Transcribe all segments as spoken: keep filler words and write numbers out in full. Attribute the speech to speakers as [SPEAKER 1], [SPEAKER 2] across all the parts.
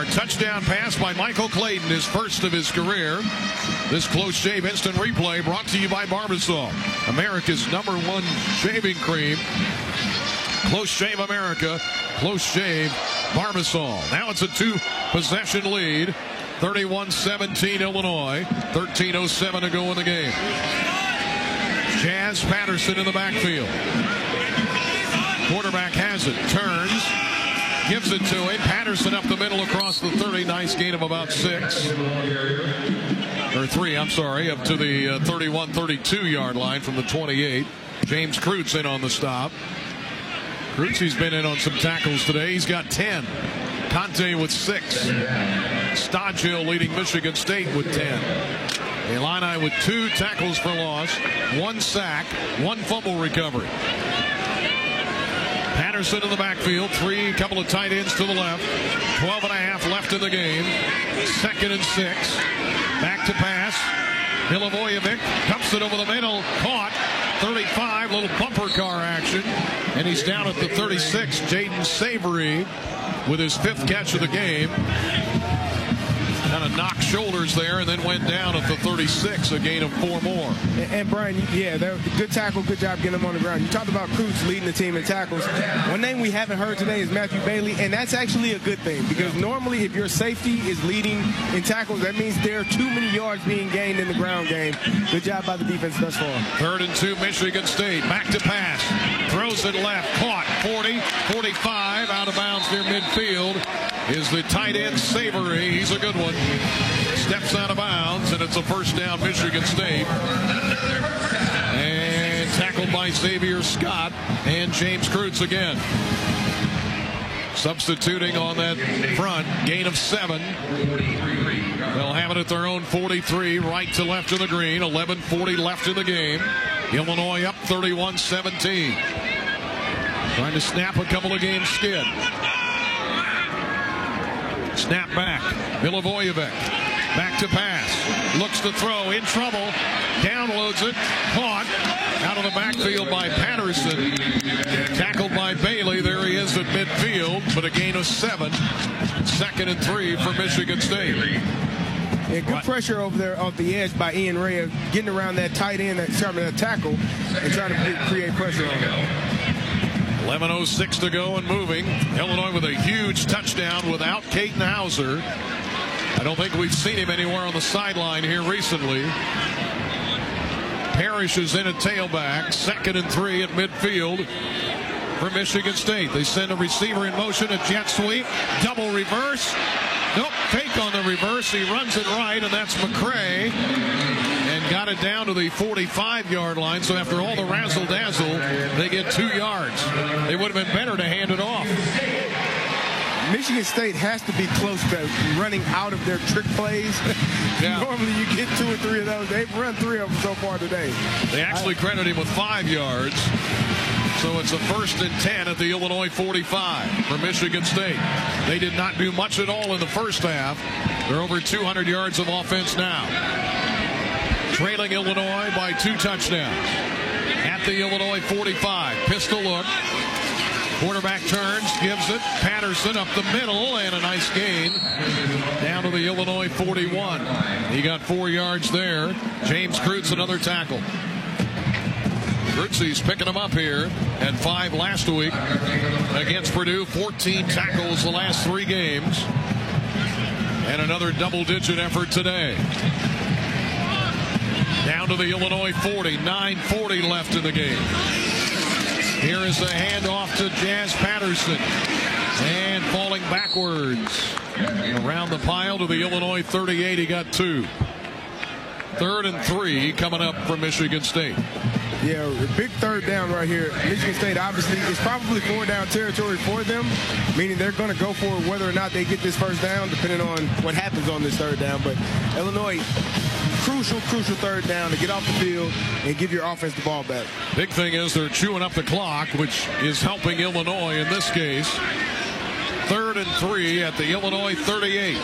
[SPEAKER 1] yard touchdown pass by Michael Clayton, his first of his career. This close shave instant replay brought to you by Barbasol, America's number one shaving cream. Close shave America, close shave Barbasol. Now it's a two-possession lead. thirty-one seventeen Illinois. thirteen oh seven to go in the game. Jazz Patterson in the backfield. Quarterback has it. Turns. Gives it to him. Patterson up the middle across the thirty. Nice gain of about six. Or three, I'm sorry. Up to the uh, thirty-one thirty-two yard line from the twenty-eight. James Kreutz in on the stop. Kreutz, he's been in on some tackles today. He's got ten. Conte with six. Stodgill leading Michigan State with ten. Illini with two tackles for loss, one sack, one fumble recovery. Patterson in the backfield, three, couple of tight ends to the left. twelve and a half left in the game. Second and six. Back to pass. Milivojevic dumps it over the middle. Caught. thirty-five, little bumper car action. And he's down at the thirty-six. Jaden Savory with his fifth catch of the game. Kind of knocked shoulders there and then went down at the thirty-six, a gain of four more.
[SPEAKER 2] And, and Brian, yeah, good tackle, good job getting him on the ground. You talked about Kreutz leading the team in tackles. One name we haven't heard today is Matthew Bailey, and that's actually a good thing because normally if your safety is leading in tackles, that means there are too many yards being gained in the ground game. Good job by the defense thus far.
[SPEAKER 1] Third and two, Michigan State. Back to pass. Throws it left. Caught. forty, forty-five, out of bounds near midfield is the tight end Savory. He's a good one. Steps out of bounds, and it's a first down, Michigan State. And tackled by Xavier Scott and James Kreutz again. Substituting on that front, gain of seven. They'll have it at their own forty-three, right to left of the green. eleven forty left in the game. Illinois up thirty-one seventeen. Trying to snap a couple of games skid. Snap back. Milivojevic. Back to pass. Looks to throw. In trouble. Downloads it. Caught. Out of the backfield by Patterson. Tackled by Bailey. There he is at midfield. But a gain of seven. Second and three for Michigan State.
[SPEAKER 2] Yeah, good pressure over there off the edge by Ian Ray, getting around that tight end, that starting that tackle, and trying to create pressure on him.
[SPEAKER 1] eleven oh six to go and moving. Illinois with a huge touchdown without Caden Hauser. I don't think we've seen him anywhere on the sideline here recently. Parrish is in at tailback. Second and three at midfield for Michigan State. They send a receiver in motion, a jet sweep, double reverse. Nope, fake on the reverse. He runs it right, and that's McCray. And got it down to the forty-five yard line. So after all the razzle-dazzle, they get two yards. It would have been better to hand it off.
[SPEAKER 2] Michigan State has to be close to running out of their trick plays. Yeah. Normally you get two or three of those. They've run three of them so far today.
[SPEAKER 1] They actually credit him with five yards. So it's a first and ten at the Illinois forty-five for Michigan State. They did not do much at all in the first half. They're over two hundred yards of offense now. Trailing Illinois by two touchdowns. At the Illinois forty-five. Pistol look. Quarterback turns, gives it. Patterson up the middle, and a nice gain down to the Illinois forty-one. He got four yards there. James Kreutz, another tackle. Kreutz picking him up here at five last week against Purdue. fourteen tackles the last three games. And another double-digit effort today. Down to the Illinois forty. nine forty left in the game. Here is the handoff to Jazz Patterson. And falling backwards around the pile to the Illinois thirty-eight. He got two. Third and three coming up from Michigan State.
[SPEAKER 2] Yeah, big third down right here. Michigan State obviously is probably four down territory for them, meaning they're going to go for it whether or not they get this first down, depending on what happens on this third down. But Illinois, crucial, crucial third down to get off the field and give your offense the ball back.
[SPEAKER 1] Big thing is they're chewing up the clock, which is helping Illinois in this case. Third and three at the Illinois thirty-eight.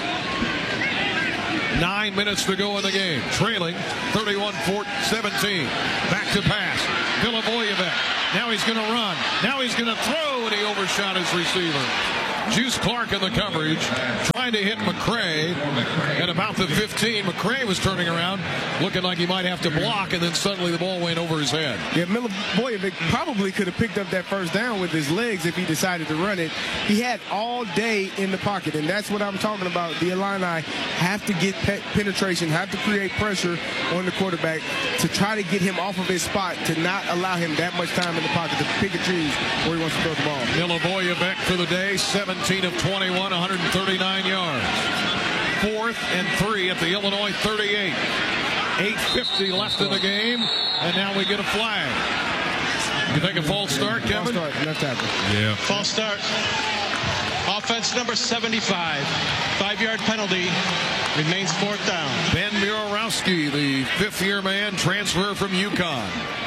[SPEAKER 1] Nine minutes to go in the game. Trailing thirty-one seventeen. Back to pass. Milivojevic. Now he's going to run. Now he's going to throw, and he overshot his receiver. Juice Clark in the coverage, trying to hit McCray at about the fifteen. McCray was turning around, looking like he might have to block, and then suddenly the ball went over his head.
[SPEAKER 2] Yeah, Milivojevic probably could have picked up that first down with his legs if he decided to run it. He had all day in the pocket, and that's what I'm talking about. The Illini have to get pe penetration, have to create pressure on the quarterback to try to get him off of his spot, to not allow him that much time in the pocket to pick and choose where he wants to throw the ball.
[SPEAKER 1] Milivojevic for the day, seventeen of twenty-one, one hundred thirty-nine yards. Fourth and three at the Illinois thirty-eight. eight fifty left in the game, and now we get a flag. You think a false start, Kevin?
[SPEAKER 2] False start, left tackle.
[SPEAKER 1] Yeah.
[SPEAKER 3] False start. Offense number seventy-five. Five-yard penalty. Remains fourth down.
[SPEAKER 1] Ben Murawski, the fifth-year man, transfer from UConn.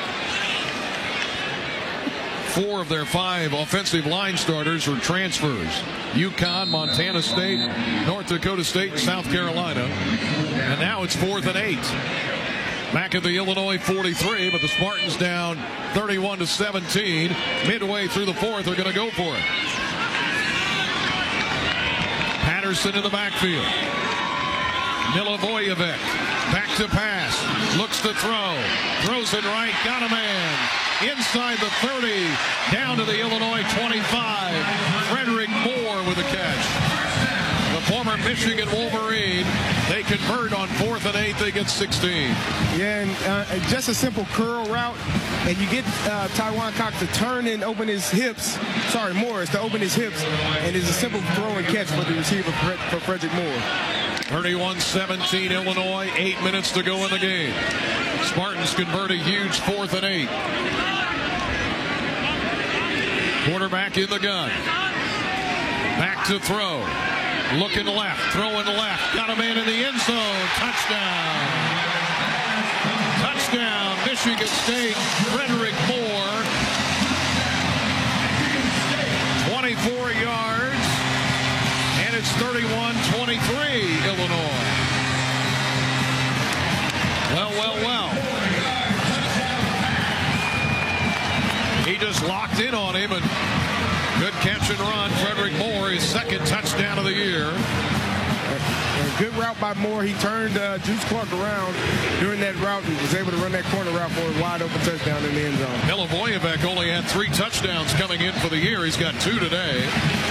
[SPEAKER 1] Four of their five offensive line starters are transfers. UConn, Montana State, North Dakota State, and South Carolina. And now it's fourth and eight. Back at the Illinois forty-three, but the Spartans down thirty-one to seventeen. Midway through the fourth, they're going to go for it. Patterson in the backfield. Milivojevic back to pass. Looks to throw. Throws it right. Got a man. Inside the thirty. Down to the Illinois twenty-five. Frederick Moore with a catch. The former Michigan Wolverine. They convert on fourth and eight. They get sixteen.
[SPEAKER 2] Yeah, and uh, just a simple curl route. And you get uh, Taiwan Cox to turn and open his hips. Sorry, Morris to open his hips. And it's a simple throw and catch for the receiver for Frederick Moore.
[SPEAKER 1] thirty-one seventeen Illinois. Eight minutes to go in the game. Spartans convert a huge fourth and eight. Quarterback in the gun. Back to throw. Looking left. Throwing left. Got a man in the end zone. Touchdown. Touchdown. Michigan State. Frederick Moore. twenty-four yards. And it's thirty-one twenty-three Illinois. Well, well, well. He just locked in on him, and good catch and run. Frederick Moore, his second touchdown of the year.
[SPEAKER 2] A good route by Moore. He turned uh, Juice Clark around during that route and was able to run that corner route for a wide open touchdown in the end zone.
[SPEAKER 1] Milivojevic only had three touchdowns coming in for the year. He's got two today.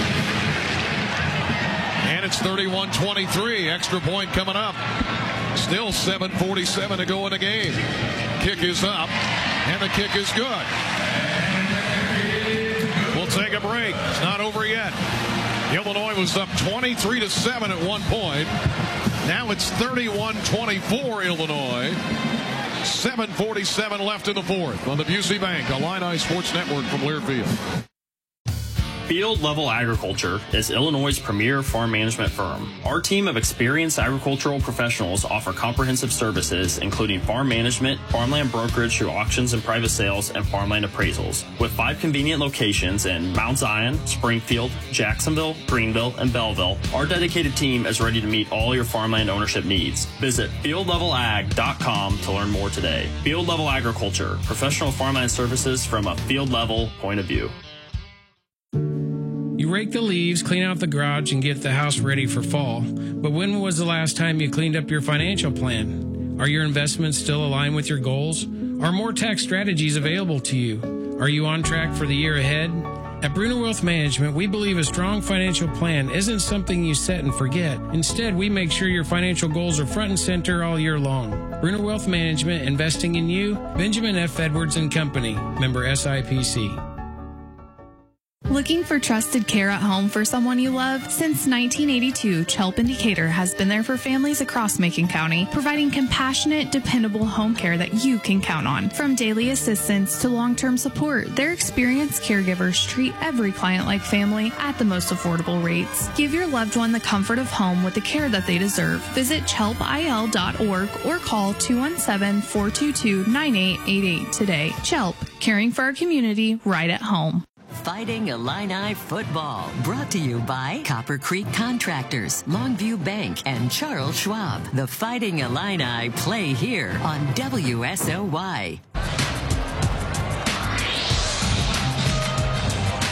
[SPEAKER 1] And it's thirty-one twenty-three. Extra point coming up. Still seven forty-seven to go in the game. Kick is up, and the kick is good. We'll take a break. It's not over yet. Illinois was up twenty-three to seven at one point. Now it's thirty-one twenty-four Illinois. seven forty-seven left in the fourth on the Busey Bank Illini Sports Network from Learfield.
[SPEAKER 4] Field Level Agriculture is Illinois' premier farm management firm. Our team of experienced agricultural professionals offer comprehensive services, including farm management, farmland brokerage through auctions and private sales, and farmland appraisals. With five convenient locations in Mount Zion, Springfield, Jacksonville, Greenville, and Belleville, our dedicated team is ready to meet all your farmland ownership needs. Visit field level ag dot com to learn more today. Field Level Agriculture, professional farmland services from a field level point of view.
[SPEAKER 5] You rake the leaves, clean out the garage, and get the house ready for fall. But when was the last time you cleaned up your financial plan? Are your investments still aligned with your goals? Are more tax strategies available to you? Are you on track for the year ahead? At Bruner Wealth Management, we believe a strong financial plan isn't something you set and forget. Instead, we make sure your financial goals are front and center all year long. Bruner Wealth Management, investing in you. Benjamin F. Edwards and Company, member S I P C.
[SPEAKER 6] Looking for trusted care at home for someone you love? Since nineteen eighty-two, Chelp and Decatur has been there for families across Macon County, providing compassionate, dependable home care that you can count on. From daily assistance to long-term support, their experienced caregivers treat every client like family at the most affordable rates. Give your loved one the comfort of home with the care that they deserve. Visit chelp I L dot org or call two one seven, four two two, nine eight eight eight today. Chelp, caring for our community right at home.
[SPEAKER 7] Fighting Illini football, brought to you by Copper Creek Contractors, Longview Bank, and Charles Schwab. The Fighting Illini play here on W S O Y.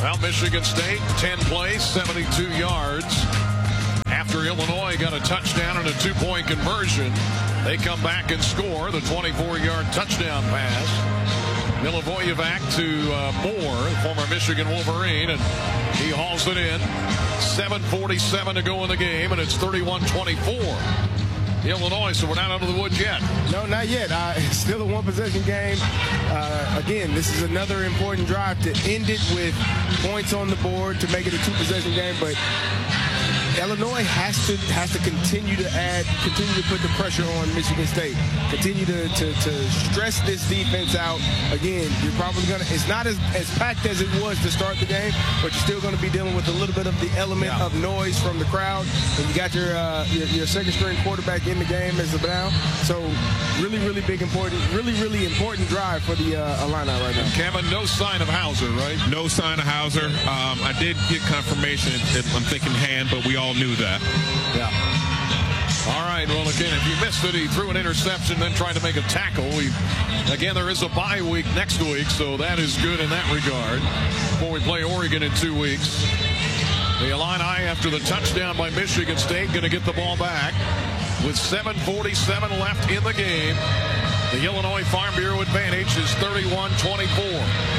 [SPEAKER 1] Well, Michigan State, ten plays, seventy-two yards. After Illinois got a touchdown and a two-point conversion, they come back and score the twenty-four-yard touchdown pass. Milivojevic to uh, Moore, former Michigan Wolverine, and he hauls it in. seven forty-seven to go in the game, and it's thirty-one twenty-four. Illinois, so we're not out of the woods yet.
[SPEAKER 2] No, not yet. Uh, it's still a one-possession game. Uh, again, this is another important drive to end it with points on the board to make it a two-possession game, but Illinois has to has to continue to add, continue to put the pressure on Michigan State. Continue to, to, to stress this defense out. Again, you're probably going to, it's not as, as packed as it was to start the game, but you're still going to be dealing with a little bit of the element yeah. of noise from the crowd. And you got your, uh, your, your second string quarterback in the game as of now. So really, really big, important, really, really important drive for the uh, Illini right now.
[SPEAKER 1] Kevin, no sign of Hauser, right?
[SPEAKER 8] No sign of Hauser. Um, I did get confirmation. I'm thinking hand, but we all knew that.
[SPEAKER 1] Yeah. All right. Well, again, if you missed it, he threw an interception, then tried to make a tackle. We, again, there is a bye week next week, so that is good in that regard. Before we play Oregon in two weeks, the Illini, after the touchdown by Michigan State, going to get the ball back with seven forty-seven left in the game. The Illinois Farm Bureau advantage is thirty-one twenty-four.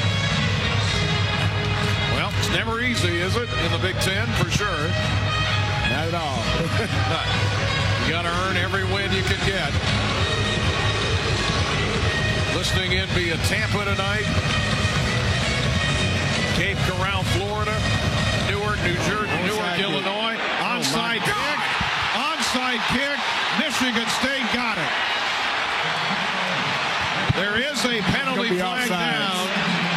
[SPEAKER 1] Well, it's never easy, is it, in the Big Ten, for sure.
[SPEAKER 2] Not at all.
[SPEAKER 1] You got to earn every win you can get. Listening in via Tampa tonight, Cape Coral, Florida, Newark, New Jersey, Newark, Illinois. Onside oh kick. Onside kick. Michigan State got it. There is a penalty flag down.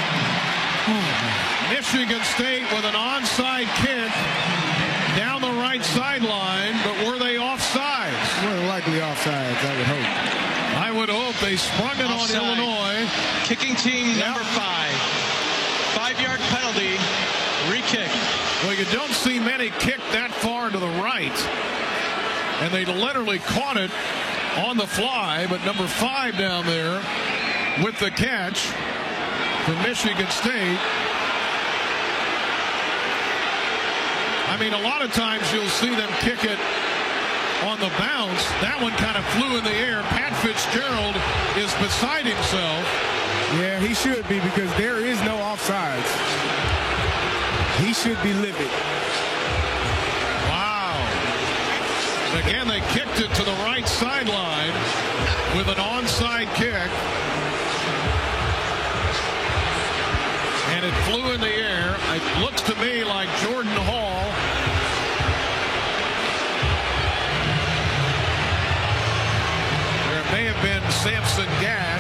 [SPEAKER 1] Michigan State with an onside kick down the right sideline, but were they offsides?
[SPEAKER 2] More than likely offsides, I would hope.
[SPEAKER 1] I would hope. They sprung it offside on Illinois.
[SPEAKER 3] Kicking team yep. number five. Five-yard penalty, re-kick.
[SPEAKER 1] Well, you don't see many kick that far to the right. And they literally caught it on the fly, but number five down there with the catch for Michigan State. I mean, a lot of times you'll see them kick it on the bounce. That one kind of flew in the air. Pat Fitzgerald is beside himself.
[SPEAKER 2] Yeah, he should be, because there is no offsides. He should be livid.
[SPEAKER 1] Wow. Again, they kicked it to the right sideline with an onside kick. And it flew in the air. It looks to me like Jordan Hall. There may have been Samson Gash.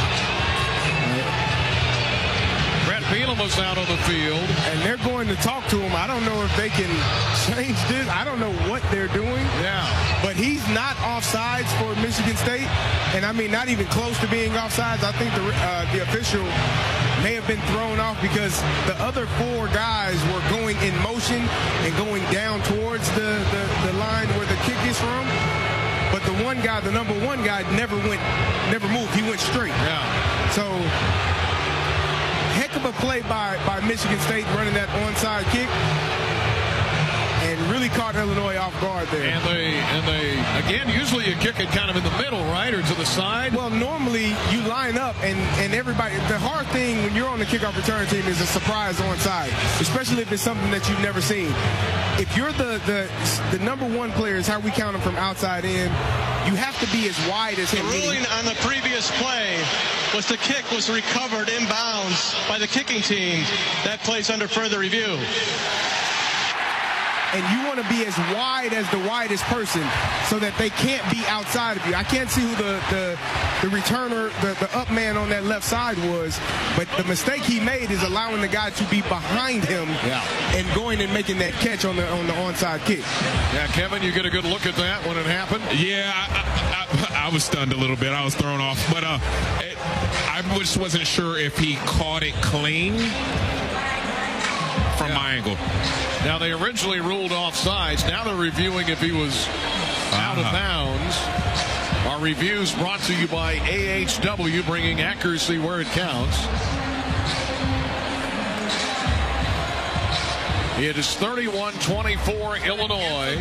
[SPEAKER 1] Brett Bielema was out on the field.
[SPEAKER 2] And they're going to talk to him. I don't know if they can change this. I don't know what they're doing.
[SPEAKER 1] Yeah.
[SPEAKER 2] But he's not offsides for Michigan State. And I mean, not even close to being offsides. I think the, uh, the official may have been thrown off because the other four guys were going in motion and going down towards the, the, the line where the kick is from. But the one guy, the number one guy, never went, never moved. He went straight.
[SPEAKER 1] Yeah.
[SPEAKER 2] So, heck of a play by, by Michigan State running that onside kick. And really caught Illinois off guard there.
[SPEAKER 1] And they, and they, again, usually you kick it kind of in the middle, right, or to the side?
[SPEAKER 2] Well, normally you line up, and, and everybody, the hard thing when you're on the kickoff return team is a surprise onside, especially if it's something that you've never seen. If you're the, the, the number one player, is how we count them from outside in, you have to be as wide as him.
[SPEAKER 3] The ruling on the previous play was the kick was recovered inbounds by the kicking team. That play's under further review.
[SPEAKER 2] And you want to be as wide as the widest person so that they can't be outside of you. I can't see who the, the, the returner, the, the up man on that left side was, but the mistake he made is allowing the guy to be behind him
[SPEAKER 1] yeah.
[SPEAKER 2] and going and making that catch on the on the onside kick.
[SPEAKER 1] Yeah, Kevin, you get a good look at that when it happened?
[SPEAKER 8] Yeah, I, I, I was stunned a little bit. I was thrown off. But uh, it, I just wasn't sure if he caught it clean from
[SPEAKER 1] yeah.
[SPEAKER 8] my angle.
[SPEAKER 1] Now, they originally ruled offsides. Now they're reviewing if he was out uh-huh. of bounds. Our reviews brought to you by A H W, bringing accuracy where it counts. It is thirty-one twenty-four Illinois.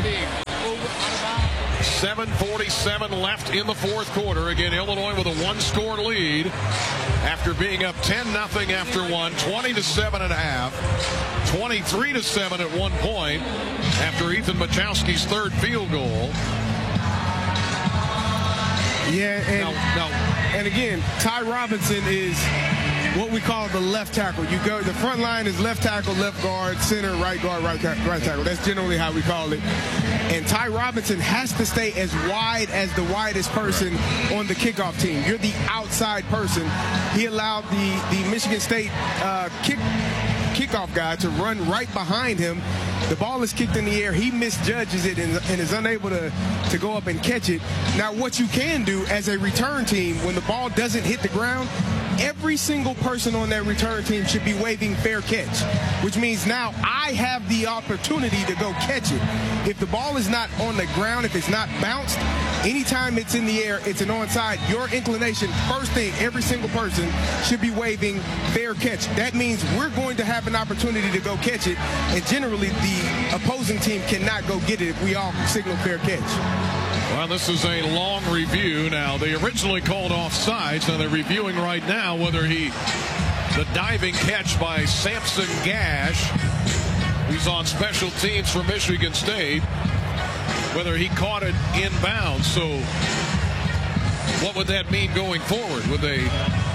[SPEAKER 1] seven forty-seven left in the fourth quarter. Again, Illinois with a one-score lead after being up ten nothing after one, twenty to seven at half, twenty-three to seven at one point after Ethan Machowski's third field goal.
[SPEAKER 2] Yeah, and,
[SPEAKER 1] no, no.
[SPEAKER 2] and again, Ty Robinson is what we call the left tackle. You go, the front line is left tackle, left guard, center, right guard, right, right tackle. That's generally how we call it. And Ty Robinson has to stay as wide as the widest person on the kickoff team. You're the outside person. He allowed the, the Michigan State uh, kick kickoff guy to run right behind him. The ball is kicked in the air. He misjudges it and, and is unable to, to go up and catch it. Now, what you can do as a return team, when the ball doesn't hit the ground, every single person on that return team should be waving fair catch, which means now I have the opportunity to go catch it. If the ball is not on the ground, if it's not bounced, anytime it's in the air, it's an onside. Your inclination, first thing, every single person should be waving fair catch. That means we're going to have an opportunity to go catch it, and generally the opposing team cannot go get it if we all signal fair catch.
[SPEAKER 1] Well, this is a long review now. They originally called offsides, and they're reviewing right now whether he, the diving catch by Samson Gash, who's on special teams for Michigan State, whether he caught it inbounds. So what would that mean going forward? Would they...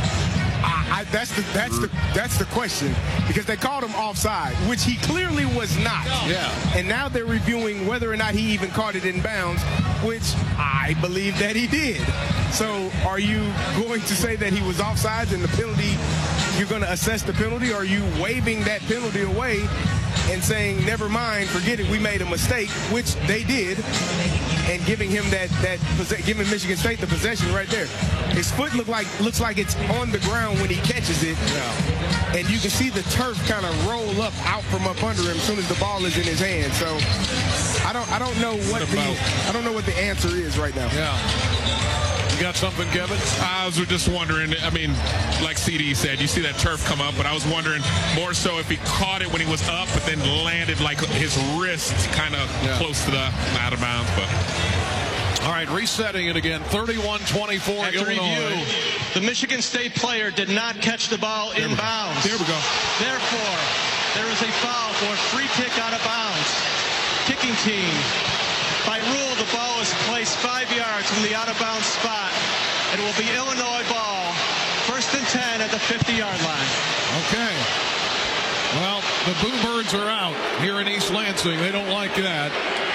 [SPEAKER 2] I, that's the that's the that's the question, because they called him offside, which he clearly was not.
[SPEAKER 1] Yeah.
[SPEAKER 2] And now they're reviewing whether or not he even caught it in bounds, which I believe that he did. So are you going to say that he was offside and the penalty, you're going to assess the penalty? Or are you waving that penalty away and saying, never mind, forget it, we made a mistake, which they did, and giving him that that giving Michigan State the possession right there. His foot look like looks like it's on the ground when he catches it, yeah. And you can see the turf kind of roll up out from up under him as soon as the ball is in his hand. So I don't I don't know what, what the I don't know what the answer is right now.
[SPEAKER 1] Yeah. You got something, Kevin?
[SPEAKER 8] I was just wondering, I mean, like C D said, you see that turf come up, but I was wondering more so if he caught it when he was up, but then landed like his wrist kind of yeah. close to the out of bounds. But
[SPEAKER 1] all right, resetting it again, thirty-one twenty-four
[SPEAKER 3] After
[SPEAKER 1] Illinois.
[SPEAKER 3] Review, the Michigan State player did not catch the ball
[SPEAKER 1] there
[SPEAKER 3] inbounds.
[SPEAKER 1] There we go.
[SPEAKER 3] Therefore, there is a foul for a free kick out of bounds. Kicking team. By rule, the ball is placed five yards from the out-of-bounds spot. It will be Illinois ball, first and ten at the fifty-yard line.
[SPEAKER 1] Okay. Well, the Boo Birds are out here in East Lansing. They don't like that.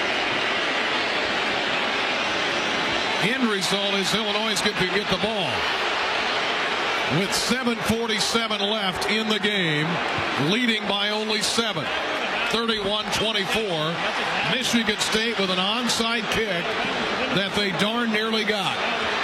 [SPEAKER 1] End result is Illinois is going to get the ball. With seven forty-seven left in the game, leading by only seven. thirty-one twenty-four. Michigan State with an onside kick that they darn nearly got.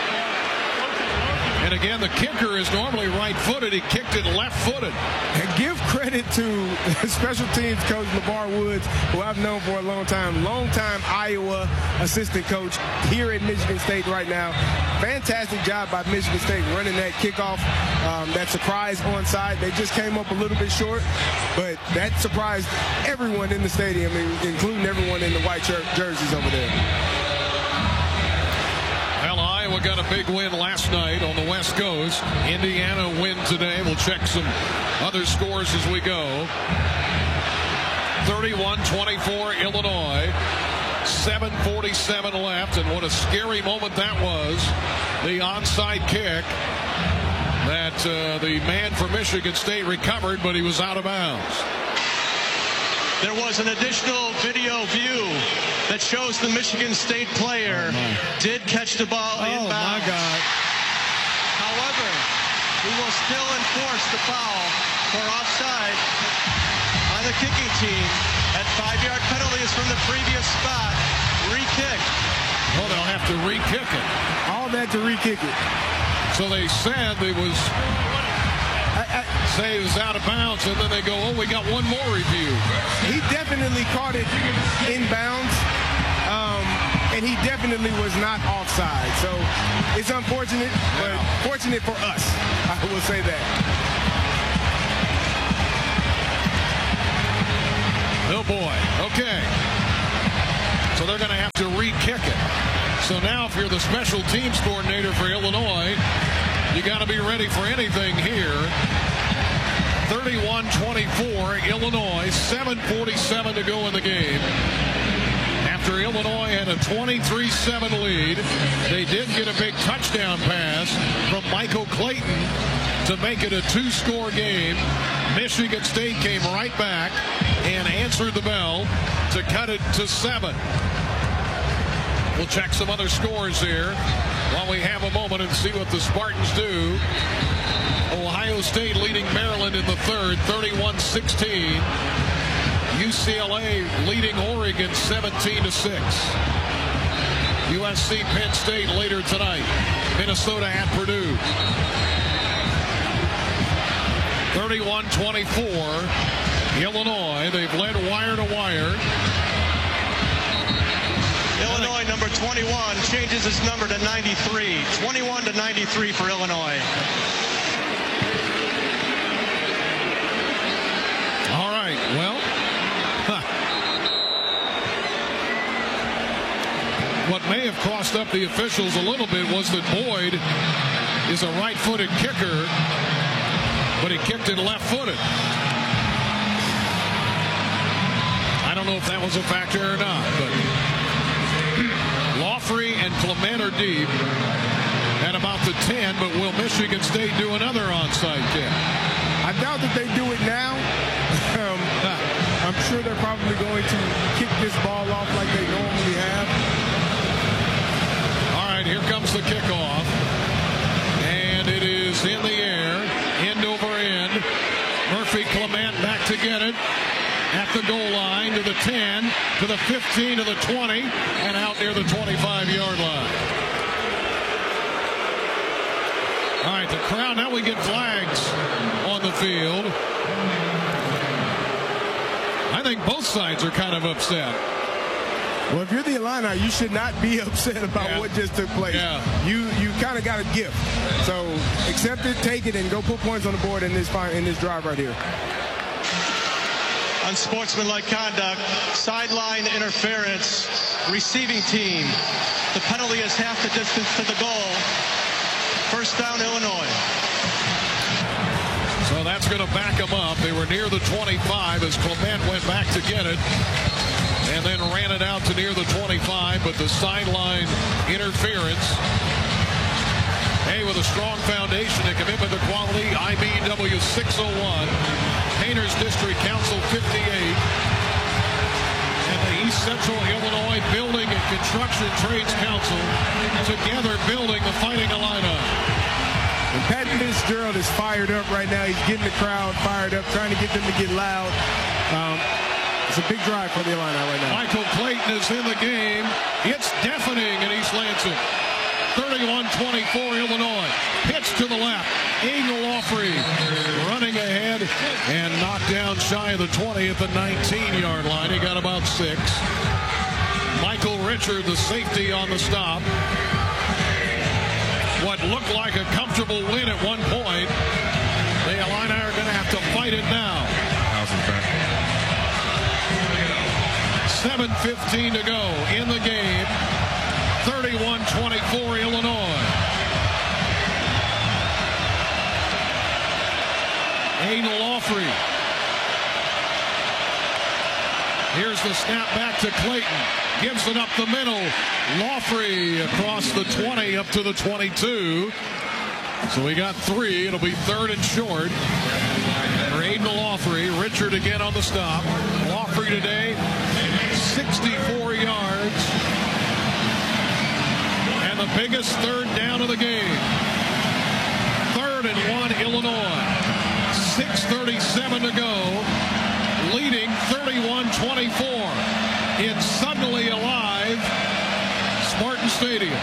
[SPEAKER 1] And again, the kicker is normally right-footed. He kicked it left-footed.
[SPEAKER 2] And give credit to special teams coach LeVar Woods, who I've known for a long time, long-time Iowa assistant coach here at Michigan State right now. Fantastic job by Michigan State running that kickoff, um, that surprise onside. They just came up a little bit short, but that surprised everyone in the stadium, including everyone in the white jerseys over there.
[SPEAKER 1] Well, Iowa got a big win last night on the West Coast. Indiana win today. We'll check some other scores as we go. thirty-one twenty-four Illinois. seven forty-seven left, and what a scary moment that was. The onside kick that uh, the man from Michigan State recovered, but he was out of bounds.
[SPEAKER 3] There was an additional video view that shows the Michigan State player oh did catch the ball
[SPEAKER 1] oh
[SPEAKER 3] inbounds.
[SPEAKER 1] My God.
[SPEAKER 3] However, we will still enforce the foul for offside on the kicking team. That five-yard penalty is from the previous spot. Re-kick.
[SPEAKER 1] Oh, they'll have to re-kick it.
[SPEAKER 2] All that to re-kick it.
[SPEAKER 1] So they said it was... I, I, say it was out of bounds, and then they go, oh, we got one more review.
[SPEAKER 2] He definitely caught it inbounds, um, and he definitely was not offside. So it's unfortunate, but yeah. fortunate for us, I will say that.
[SPEAKER 1] Oh, boy. Okay. So they're going to have to re-kick it. So now if you're the special teams coordinator for Illinois, you got to be ready for anything here. thirty-one twenty-four, Illinois, seven forty-seven to go in the game. After Illinois had a twenty-three seven lead, they did get a big touchdown pass from Michael Clayton to make it a two-score game. Michigan State came right back and answered the bell to cut it to seven. We'll check some other scores here while we have a moment and see what the Spartans do. Ohio State leading Maryland in the third, thirty-one sixteen. U C L A leading Oregon seventeen to six. U S C Penn State later tonight. Minnesota at Purdue. thirty-one twenty-four. Illinois, they've led wire to wire.
[SPEAKER 3] Illinois, number twenty-one, changes his number to ninety-three. twenty-one to ninety-three for Illinois.
[SPEAKER 1] All right, well, huh. What may have crossed up the officials a little bit was that Boyd is a right-footed kicker, but he kicked it left-footed. I don't know if that was a factor or not, but Lawfrey and Clement are deep at about the ten, but will Michigan State do another onside kick?
[SPEAKER 2] I doubt that they do it now. um, I'm sure they're probably going to kick this ball off like they normally have.
[SPEAKER 1] All right, here comes the kickoff. And it is in the air, end over end. Murphy Clement back to get it. At the goal line, to the ten, to the fifteen, to the twenty, and out near the twenty-five-yard line. All right, the crowd, now we get flags on the field. I think both sides are kind of upset.
[SPEAKER 2] Well, if you're the Illini, you should not be upset about yeah. what just took place.
[SPEAKER 1] Yeah.
[SPEAKER 2] You you kind of got a gift. So accept it, take it, and go put points on the board in this in this drive right here.
[SPEAKER 3] Unsportsmanlike conduct, sideline interference, receiving team. The penalty is half the distance to the goal. First down, Illinois.
[SPEAKER 1] So that's going to back them up. They were near the twenty-five as Clement went back to get it and then ran it out to near the twenty-five, but the sideline interference. Hey, with a strong foundation and commitment to quality, I B W six oh one. Painters District Council fifty-eight, and the East Central Illinois Building and Construction Trades Council together building the Fighting Illini.
[SPEAKER 2] And Pat Fitzgerald is fired up right now. He's getting the crowd fired up, trying to get them to get loud. Um, it's a big drive for the Illini right now.
[SPEAKER 1] Michael Clayton is in the game. It's deafening in East Lansing. thirty-one twenty-four Illinois. Pitch to the left. Aiden Lawfrey running ahead and knocked down shy of the twenty at the nineteen-yard line. He got about six. Michael Richard, the safety on the stop. What looked like a comfortable win at one point. The Illini are going to have to fight it now. seven fifteen to go in the game. thirty-one twenty-four Illinois. Aiden Lawfrey. Here's the snap back to Clayton. Gives it up the middle. Lawfrey across the twenty up to the twenty-two. So we got three. It'll be third and short. For Aiden Lawfrey. Richard again on the stop. Lawfrey today, sixty-four yards. And the biggest third down of the game. Third and one, Illinois. six thirty-seven to go. Leading thirty-one twenty-four. It's suddenly alive. Spartan Stadium.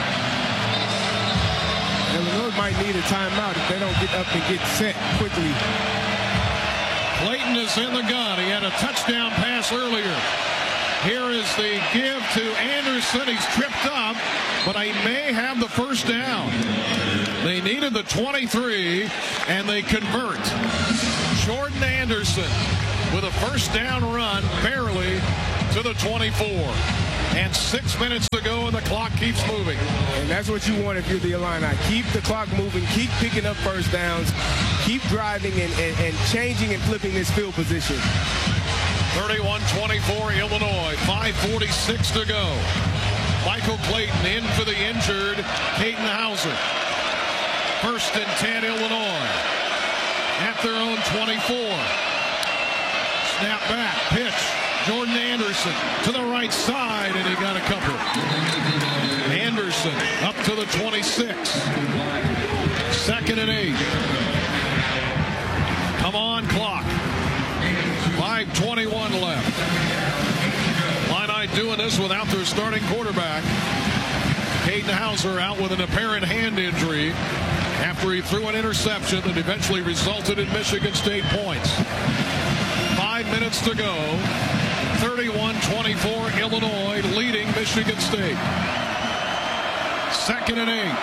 [SPEAKER 2] Illinois might need a timeout if they don't get up and get set quickly.
[SPEAKER 1] Clayton is in the gun. He had a touchdown pass earlier. Here is the give to Anderson. He's tripped up, but he may have the first down. They needed the twenty-three, and they convert. Jordan Anderson with a first down run, barely to the twenty-four. And six minutes to go, and the clock keeps moving.
[SPEAKER 2] And that's what you want if you're the Illini. Keep the clock moving. Keep picking up first downs. Keep driving and, and, and changing and flipping this field position.
[SPEAKER 1] thirty-one twenty-four Illinois. five forty-six to go. Michael Clayton in for the injured Caden Hauser. First and ten Illinois. At their own twenty-four. Snap back. Pitch. Jordan Anderson to the right side, and he got a couple. Anderson up to the twenty-six. Second and eight. Come on, clock. five twenty-one left. Illini doing this without their starting quarterback. Caden Hauser out with an apparent hand injury after he threw an interception that eventually resulted in Michigan State points. Five minutes to go. thirty-one twenty-four Illinois leading Michigan State. Second and eight.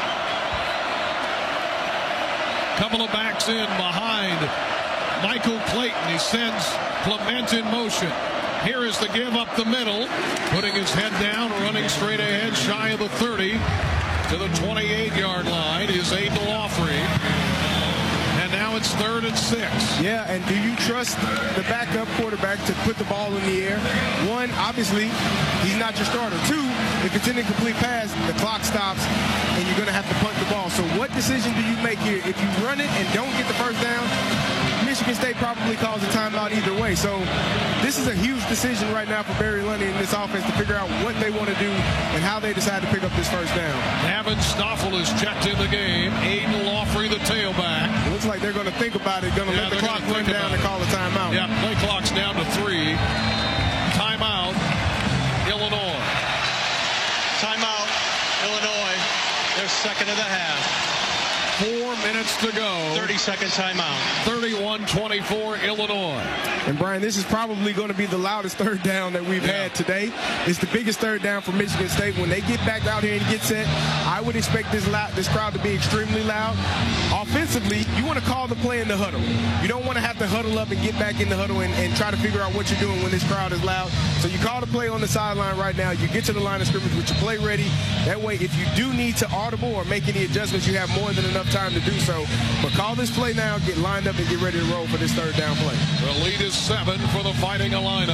[SPEAKER 1] Couple of backs in behind Michael Clayton. He sends Clement in motion. Here is the give up the middle. Putting his head down, running straight ahead, shy of the thirty. To the twenty-eight yard line is Aiden Lawfrey. And now it's third and six.
[SPEAKER 2] Yeah, and do you trust the backup quarterback to put the ball in the air? One, obviously, he's not your starter. Two, if it's an incomplete pass, the clock stops, and you're going to have to punt the ball. So what decision do you make here? If you run it and don't get the first down, Michigan State probably calls a timeout either way. So this is a huge decision right now for Barry Lundy in this offense to figure out what they want to do and how they decide to pick up this first down.
[SPEAKER 1] Gavin Stoffel is checked in the game. Aiden Lawfrey, the tailback.
[SPEAKER 2] It looks like they're going to think about it, going to
[SPEAKER 1] yeah,
[SPEAKER 2] let the clock run down and call a timeout.
[SPEAKER 1] Yeah, play clock's down to three. Timeout, Illinois.
[SPEAKER 3] Timeout, Illinois. Their second of the half.
[SPEAKER 1] Four minutes to go.
[SPEAKER 3] thirty second timeout.
[SPEAKER 1] thirty-one twenty-four Illinois.
[SPEAKER 2] And Brian, this is probably going to be the loudest third down that we've
[SPEAKER 1] yeah.
[SPEAKER 2] had today. It's the biggest third down for Michigan State. When they get back out here and get set, I would expect this loud, this crowd to be extremely loud. Offensively, you want to call the play in the huddle. You don't want to have to huddle up and get back in the huddle and, and try to figure out what you're doing when this crowd is loud. So you call the play on the sideline right now. You get to the line of scrimmage with your play ready. That way, if you do need to audible or make any adjustments, you have more than enough time to do so. But call this play now, get lined up, and get ready to roll for this third down play.
[SPEAKER 1] The lead is seven for the Fighting Illini.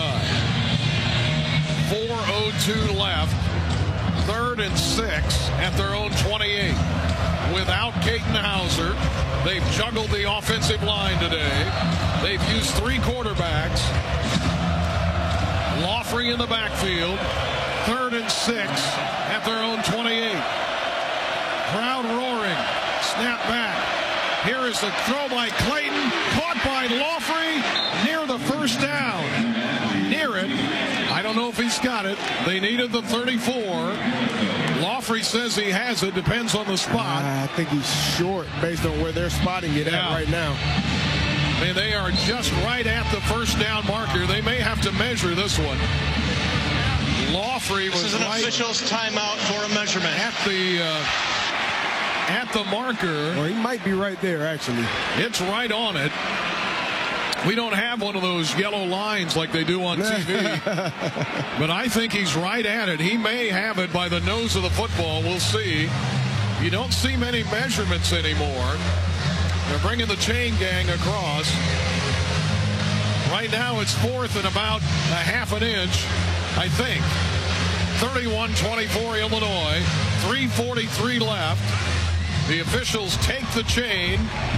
[SPEAKER 1] four oh two left. Third and six at their own twenty-eight. Without Caden Hauser, they've juggled the offensive line today. They've used three quarterbacks. Lawfrey in the backfield. Third and six at their own twenty-eight. Crowd roaring. Snap back. Here is the throw by Clayton. Caught by Lawfrey near the first down. Near it. I don't know if he's got it. They needed the thirty-four. Lawfrey says he has it. Depends on the spot.
[SPEAKER 2] I think he's short based on where they're spotting it
[SPEAKER 1] yeah.
[SPEAKER 2] at right now.
[SPEAKER 1] I mean, they are just right at the first down marker. They may have to measure this one. Lawfrey was
[SPEAKER 3] this is an
[SPEAKER 1] right
[SPEAKER 3] official's timeout for a measurement.
[SPEAKER 1] At the... Uh, At the marker.
[SPEAKER 2] Well, he might be right there, actually.
[SPEAKER 1] It's right on it. We don't have one of those yellow lines like they do on T V. But I think he's right at it. He may have it by the nose of the football. We'll see. You don't see many measurements anymore. They're bringing the chain gang across. Right now it's fourth and about a half an inch, I think. thirty-one twenty-four Illinois. three forty-three left. The officials take the chain.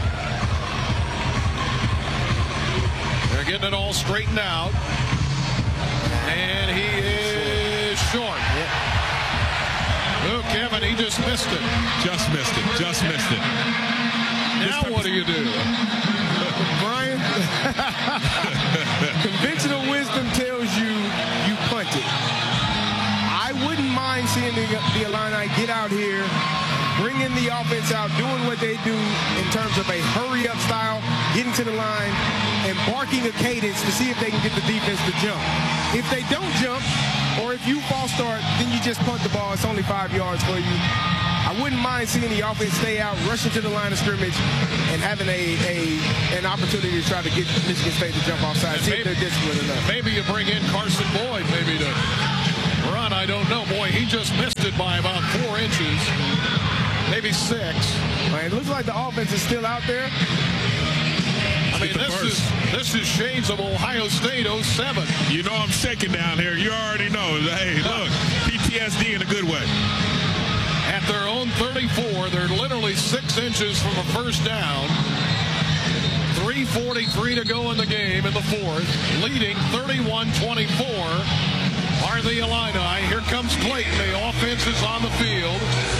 [SPEAKER 1] They're getting it all straightened out. And he is short. Oh, Kevin, he just missed it.
[SPEAKER 8] Just missed it. Just missed it.
[SPEAKER 1] Now what do you do?
[SPEAKER 2] Brian, conventional wisdom tells you you punt it. I wouldn't mind seeing the, the Illini get out here, bringing the offense out, doing what they do in terms of a hurry-up style, getting to the line, and barking a cadence to see if they can get the defense to jump. If they don't jump, or if you false start, then you just punt the ball. It's only five yards for you. I I wouldn't mind seeing the offense stay out, rushing to the line of scrimmage, and having a, a an opportunity to try to get Michigan State to jump offside. See if they're disciplined enough.
[SPEAKER 1] Maybe you bring in Carson Boyd, maybe to run. I don't know. Boy, he just missed it by about four inches, maybe six.
[SPEAKER 2] Man, it looks like the offense is still out there.
[SPEAKER 1] I mean, this is this is shades of Ohio State oh seven.
[SPEAKER 8] You know I'm shaking down here. You already know. Hey, look, P T S D in a good way.
[SPEAKER 1] At their own thirty-four, they're literally six inches from a first down. three forty-three to go in the game in the fourth. Leading thirty-one twenty-four are the Illini. Here comes Clayton. The offense is on the field.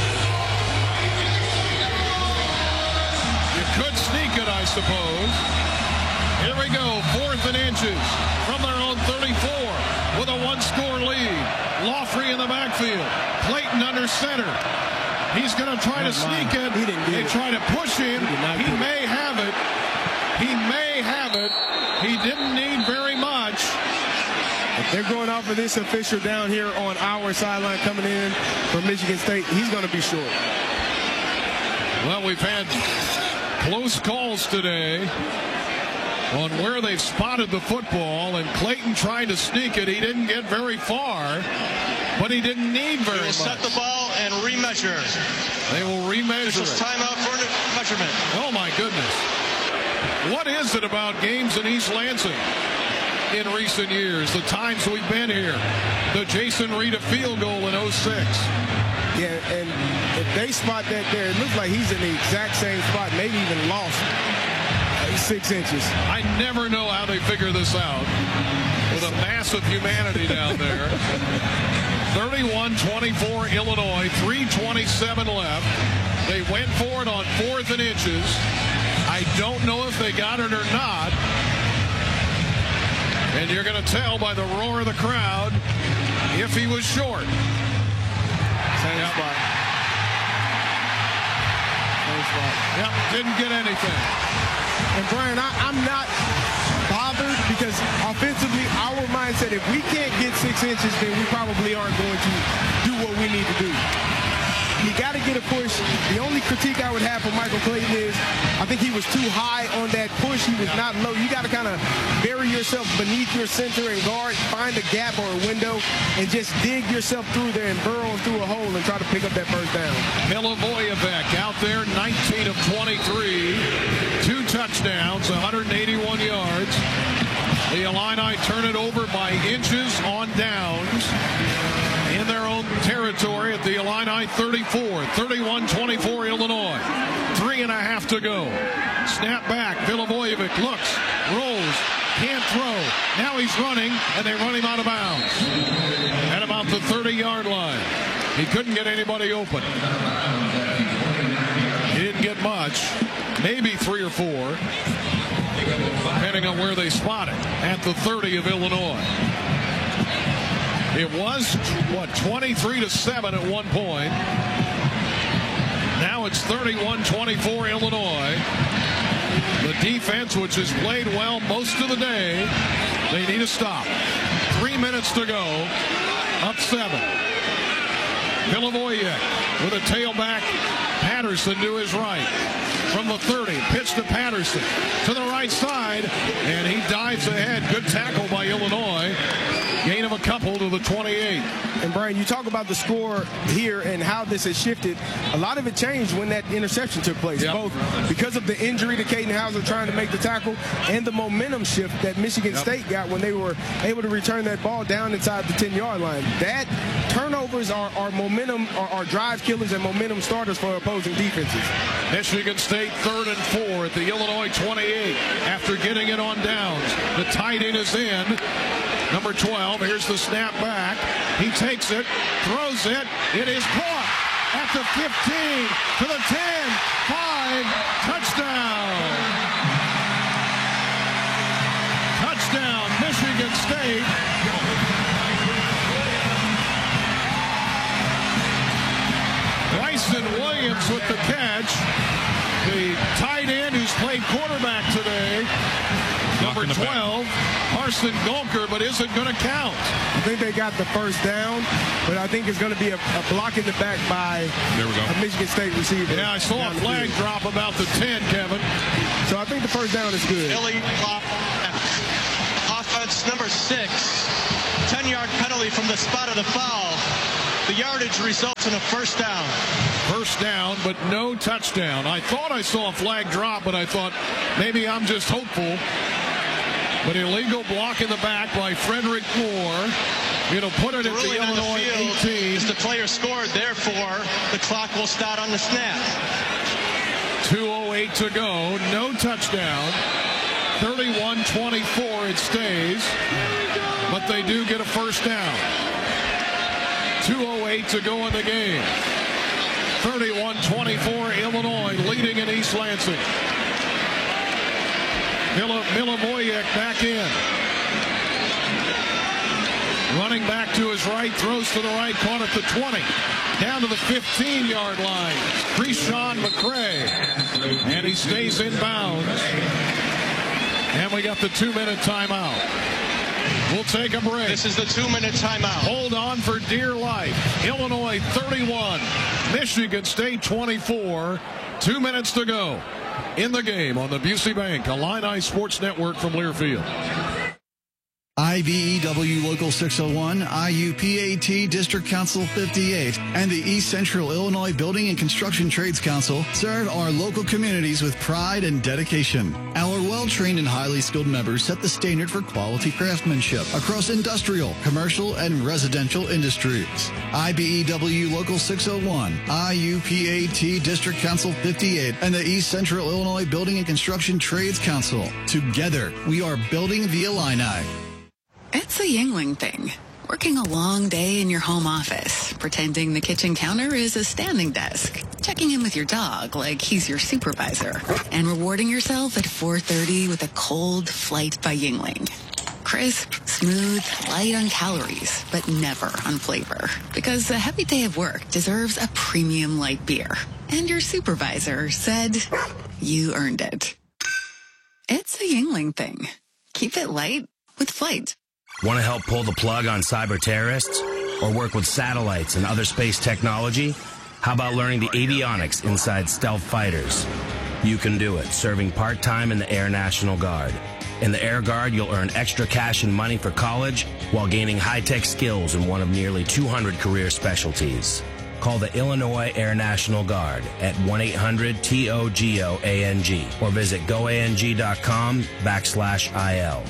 [SPEAKER 1] You could sneak it, I suppose. Here we go. Fourth and inches from their own thirty-four with a one-score lead. Lawfrey in the backfield. Clayton under center. He's going to try to sneak it.
[SPEAKER 2] He didn't
[SPEAKER 1] They
[SPEAKER 2] it.
[SPEAKER 1] try to push him.
[SPEAKER 2] He,
[SPEAKER 1] he may have it. He may have it. He didn't need very much.
[SPEAKER 2] If they're going off of this official down here on our sideline coming in from Michigan State, he's going to be short.
[SPEAKER 1] Well, we've had close calls today on where they've spotted the football, and Clayton tried to sneak it. He didn't get very far, but he didn't need very
[SPEAKER 3] They will
[SPEAKER 1] much.
[SPEAKER 3] set the ball and remeasure.
[SPEAKER 1] They will remeasure
[SPEAKER 3] Officials
[SPEAKER 1] it.
[SPEAKER 3] timeout for measurement.
[SPEAKER 1] Oh, my goodness. What is it about games in East Lansing in recent years, the times we've been here? The Jason Rita field goal in oh six.
[SPEAKER 2] Yeah, and if they spot that there, it looks like he's in the exact same spot, maybe even lost six inches.
[SPEAKER 1] I never know how they figure this out with a mass of humanity down there. thirty-one twenty-four Illinois, three twenty-seven left. They went for it on fourth and inches. I don't know if they got it or not. And you're going to tell by the roar of the crowd if he was short.
[SPEAKER 2] Same yep. spot. Same spot.
[SPEAKER 1] Yep, didn't get anything.
[SPEAKER 2] And Brian, I, I'm not bothered because offensively, our mindset, if we can't get six inches, then we probably aren't going to do what we need to do. You got to get a push. The only critique I would have for Michael Clayton is I think he was too high on that push. He was yeah. not low. You got to kind of bury yourself beneath your center and guard, find a gap or a window, and just dig yourself through there and burrow through a hole and try to pick up that first down.
[SPEAKER 1] Milivojevic out there, nineteen of twenty-three. Two touchdowns, one hundred eighty-one yards. The Illini turn it over by inches on downs in their own territory at the Illini thirty-four. thirty-one twenty-four Illinois. Three and a half to go. Snap back. Milivojevic looks, rolls, can't throw. Now he's running, and they run him out of bounds at about the thirty-yard line. He couldn't get anybody open. He didn't get much. Maybe three or four, depending on where they spot it, at the thirty of Illinois. It was, what, twenty-three to seven at one point. Now it's thirty-one twenty-four Illinois. The defense, which has played well most of the day, they need a stop. Three minutes to go. Up seven. Milivojevic with a tailback. Patterson to his right. From the thirty, pitch to Patterson to the right side, and he dives ahead. Good tackle by Illinois. Gain of a couple to the twenty-eight.
[SPEAKER 2] And Brian, you talk about the score here and how this has shifted. A lot of it changed when that interception took place,
[SPEAKER 1] yep.
[SPEAKER 2] both because of the injury to Caden Hauser trying to make the tackle and the momentum shift that Michigan yep. State got when they were able to return that ball down inside the ten-yard line. That turnovers are, are momentum, are, are drive killers and momentum starters for opposing defenses.
[SPEAKER 1] Michigan State third and four at the Illinois twenty-eight after getting it on downs. The tight end is in. Number twelve, here's the snap back. He takes it, throws it. It is caught at the fifteen, to the ten, five, touchdown. Touchdown, Michigan State. Bryson Williams with the catch. The tight end who's played quarterback today. The number twelve, Carson Golker, but is it going to count?
[SPEAKER 2] I think they got the first down, but I think it's going to be a, a block in the back by
[SPEAKER 8] there we go.
[SPEAKER 2] a Michigan State receiver.
[SPEAKER 1] Yeah, I saw a flag drop about the ten, Kevin.
[SPEAKER 2] So I think the first down is good.
[SPEAKER 3] Billy offense number six. ten-yard penalty from the spot of the foul. The yardage results in a first down.
[SPEAKER 1] First down, but no touchdown. I thought I saw a flag drop, but I thought maybe I'm just hopeful. But illegal block in the back by Frederick Moore. It'll put it at the Illinois eighteen.
[SPEAKER 3] Is the player scored, therefore the clock will start on the snap.
[SPEAKER 1] two oh eight to go. No touchdown. thirty-one twenty-four it stays. But they do get a first down. two oh eight to go in the game. thirty-one twenty-four Illinois leading in East Lansing. Milivojevic back in. Running back to his right, throws to the right, caught at the twenty. Down to the fifteen-yard line. Krishawn McCray. And he stays in bounds. And we got the two-minute timeout. We'll take a break.
[SPEAKER 3] This is the two-minute timeout.
[SPEAKER 1] Hold on for dear life. Illinois thirty-one, Michigan State twenty-four. Two minutes to go in the game on the Busey Bank Illini Sports Network from Learfield.
[SPEAKER 9] I B E W Local six oh one, I U P A T District Council fifty-eight, and the East Central Illinois Building and Construction Trades Council serve our local communities with pride and dedication. Our well-trained and highly skilled members set the standard for quality craftsmanship across industrial, commercial, and residential industries. I B E W Local six oh one, I U P A T District Council fifty-eight, and the East Central Illinois Building and Construction Trades Council. Together, we are building the Illini.
[SPEAKER 10] It's a Yingling thing. Working a long day in your home office, pretending the kitchen counter is a standing desk, checking in with your dog like he's your supervisor, and rewarding yourself at four thirty with a cold Flight by Yingling. Crisp, smooth, light on calories, but never on flavor. Because a heavy day of work deserves a premium light beer. And your supervisor said you earned it. It's a Yingling thing. Keep it light with Flight.
[SPEAKER 11] Want to help pull the plug on cyber terrorists? Or work with satellites and other space technology? How about learning the avionics inside stealth fighters? You can do it, serving part-time in the Air National Guard. In the Air Guard, you'll earn extra cash and money for college while gaining high-tech skills in one of nearly two hundred career specialties. Call the Illinois Air National Guard at one eight hundred T O G O A N G or visit goang.com backslash IL.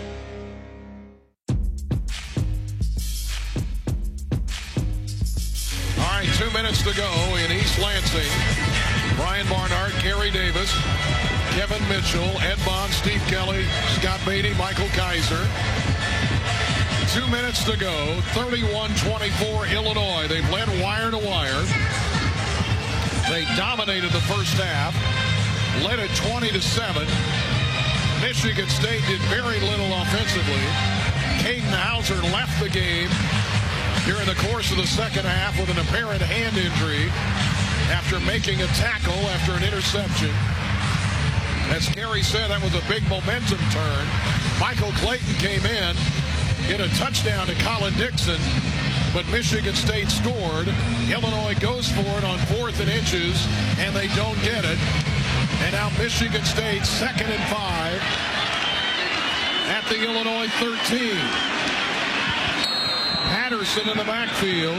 [SPEAKER 1] All right, two minutes to go in East Lansing. Brian Barnhart, Gary Davis, Kevin Mitchell, Ed Bond, Steve Kelly, Scott Beatty, Michael Kaiser. Two minutes to go. thirty-one twenty-four Illinois. They've led wire to wire. They dominated the first half. Led it twenty to seven. Michigan State did very little offensively. Caden Hauser left the game during the course of the second half with an apparent hand injury after making a tackle after an interception. As Gary said, that was a big momentum turn. Michael Clayton came in, hit a touchdown to Colin Dixon, but Michigan State scored. Illinois goes for it on fourth and inches, and they don't get it. And now Michigan State second and five at the Illinois thirteen. Patterson in the backfield.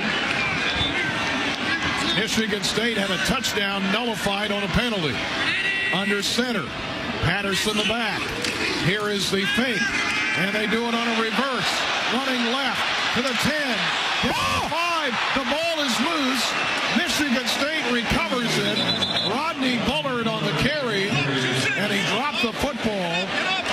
[SPEAKER 1] Michigan State had a touchdown nullified on a penalty. Under center. Patterson the back. Here is the fake. And they do it on a reverse. Running left to the ten. To the five. The ball is loose. Michigan State recovers it. Rodney Bullard on the carry. And he dropped the football.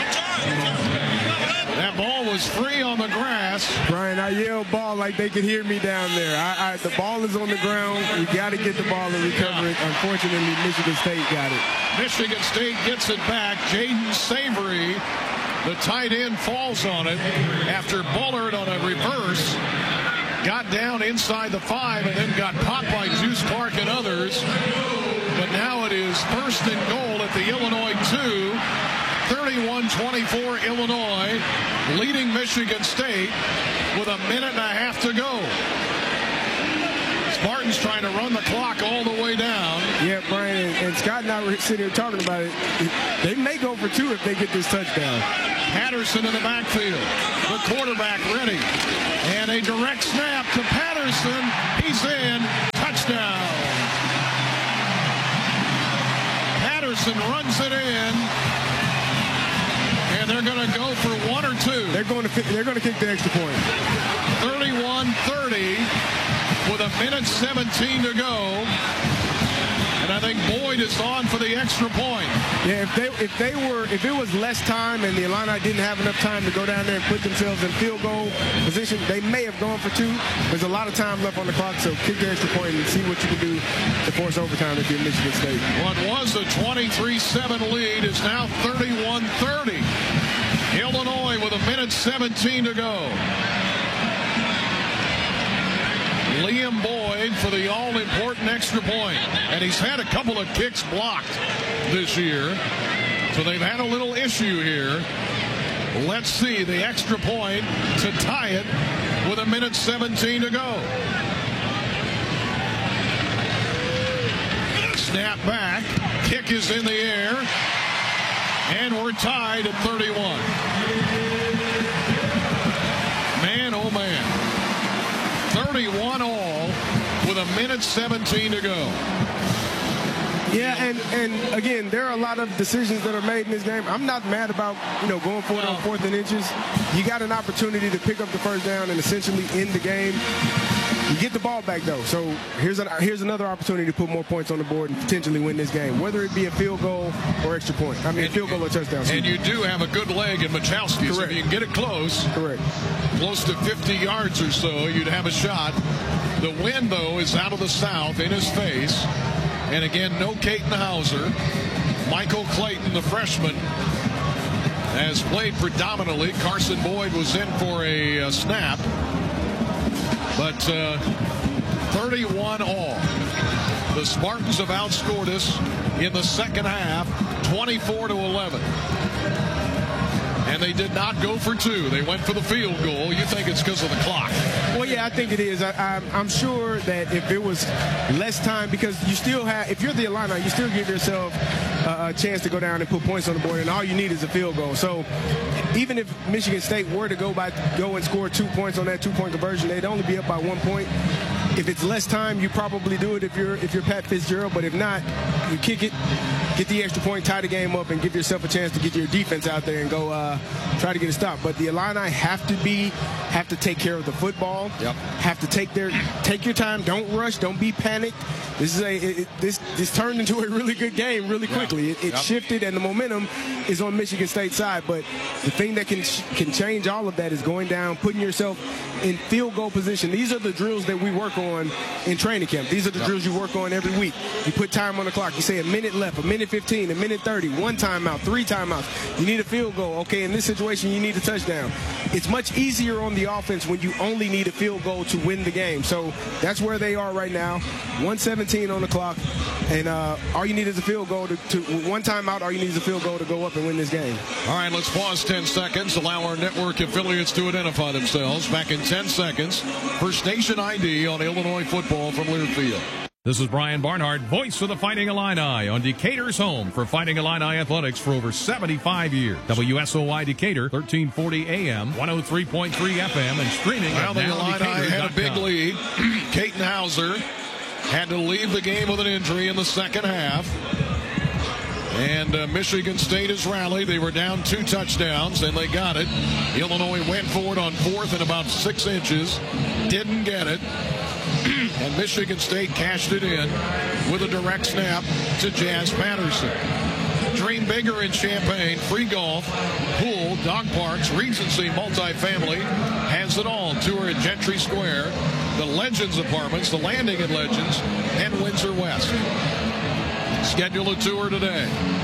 [SPEAKER 1] That ball was free on the grass.
[SPEAKER 2] Brian, I yelled ball like they could hear me down there. I, I, the ball is on the ground. You got to get the ball and recover yeah. it. Unfortunately, Michigan State got it.
[SPEAKER 1] Michigan State gets it back. Jaden Savory, the tight end, falls on it after Bullard on a reverse got down inside the five and then got popped by Juice Clark and others. But now it is first and goal at the Illinois two. thirty-one twenty-four, Illinois leading Michigan State with a minute and a half to go. Spartans trying to run the clock all the way down.
[SPEAKER 2] Yeah, Brian, and, and Scott and I were sitting here talking about it. They may go for two if they get this touchdown.
[SPEAKER 1] Patterson in the backfield. The quarterback ready. And a direct snap to Patterson. He's in. Touchdown. Patterson runs it in. And they're going to go for one or two.
[SPEAKER 2] They're going to they're going to kick the extra point.
[SPEAKER 1] thirty-one thirty with a minute seventeen to go. And I think Boyd is on for the extra point.
[SPEAKER 2] Yeah, if they if they were if it was less time and the Illini didn't have enough time to go down there and put themselves in field goal position, they may have gone for two. There's a lot of time left on the clock, so kick the extra point and see what you can do to force overtime if you're Michigan State.
[SPEAKER 1] What was a twenty-three seven lead is now thirty-one thirty. Illinois with a minute seventeen to go. Liam Boyd for the all-important extra point. And he's had a couple of kicks blocked this year. So they've had a little issue here. Let's see the extra point to tie it with a minute seventeen to go. Snap back. Kick is in the air. And we're tied at thirty-one. Man, oh man. thirty-one all with a minute seventeen to go.
[SPEAKER 2] Yeah, and, and again, there are a lot of decisions that are made in this game. I'm not mad about, you know, going for it on fourth and inches. You got an opportunity to pick up the first down and essentially end the game. You get the ball back, though. So here's an, here's another opportunity to put more points on the board and potentially win this game, whether it be a field goal or extra point. I mean, and, field goal or touchdown.
[SPEAKER 1] And you do have a good leg in Machowski. So if you can get it close,
[SPEAKER 2] correct,
[SPEAKER 1] close to fifty yards or so, you'd have a shot. The wind, though, is out of the south in his face. And again, no Caton Hauser. Michael Clayton, the freshman, has played predominantly. Carson Boyd was in for a, a snap. But uh, thirty-one all. The Spartans have outscored us in the second half, twenty-four to eleven. And they did not go for two. They went for the field goal. You think it's because of the clock?
[SPEAKER 2] Well, yeah, I think it is. I, I'm, I'm sure that if it was less time, because you still have, if you're the Illini, you still give yourself a, a chance to go down and put points on the board, and all you need is a field goal. So even if Michigan State were to go by go and score two points on that two-point conversion, they'd only be up by one point. If it's less time, you probably do it if you're if you're Pat Fitzgerald. But if not, you kick it, get the extra point, tie the game up, and give yourself a chance to get your defense out there and go uh, try to get a stop. But the Illini have to be have to take care of the football.
[SPEAKER 1] Yep.
[SPEAKER 2] Have to take their take your time. Don't rush. Don't be panicked. This is a it, it, this this turned into a really good game really quickly. Yeah. It, it yep. shifted, and the momentum is on Michigan State's side. But the thing that can can change all of that is going down, putting yourself in field goal position. These are the drills that we work on in training camp. These are the yep. drills you work on every week. You put time on the clock. You say a minute left, a minute fifteen, a minute thirty, one timeout, three timeouts. You need a field goal. Okay, in this situation, you need a touchdown. It's much easier on the offense when you only need a field goal to win the game. So that's where they are right now. one seventeen on the clock, and uh, all you need is a field goal to, to one timeout. All you need is a field goal to go up and win this game.
[SPEAKER 1] All right, let's pause ten seconds. Allow our network affiliates to identify themselves. Back in ten seconds for Station I D on Illinois football from Learfield.
[SPEAKER 12] This is Brian Barnhart, voice of the Fighting Illini on Decatur's home for Fighting Illini athletics for over seventy-five years. W S O I Decatur, thirteen forty A M, one oh three point three F M, and streaming
[SPEAKER 1] well,
[SPEAKER 12] at
[SPEAKER 1] the
[SPEAKER 12] now
[SPEAKER 1] Illini
[SPEAKER 12] decatur dot com.
[SPEAKER 1] had a big lead. Caton Hauser had to leave the game with an injury in the second half. And uh, Michigan State has rallied. They were down two touchdowns, and they got it. Illinois went for it on fourth and about six inches. Didn't get it. And Michigan State cashed it in with a direct snap to Jazz Patterson. Dream bigger in Champaign. Free golf, pool, dog parks, Regency multifamily has it all. Tour at Gentry Square, the Legends Apartments, the Landing at Legends, and Windsor West. Schedule a tour today.